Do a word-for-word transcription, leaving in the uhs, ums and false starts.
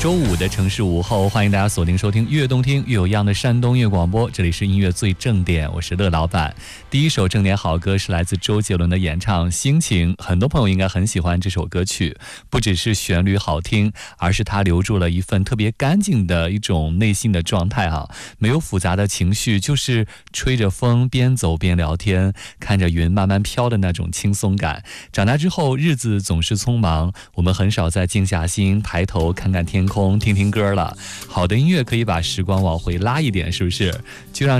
周五的城市午后，欢迎大家锁定收听越动听越有样的山东乐广播，这里是音乐最正点，我是乐老板。第一首正点好歌是来自周杰伦的演唱《心情》，很多朋友应该很喜欢这首歌曲，不只是旋律好听，而是它留住了一份特别干净的一种内心的状态哈，没有复杂的情绪，就是吹着风边走边聊天，看着云慢慢飘的那种轻松感。长大之后日子总是匆忙，我们很少再静下心抬头看看天空听听歌了，好的音乐可以把时光往回拉一点，是不是？就让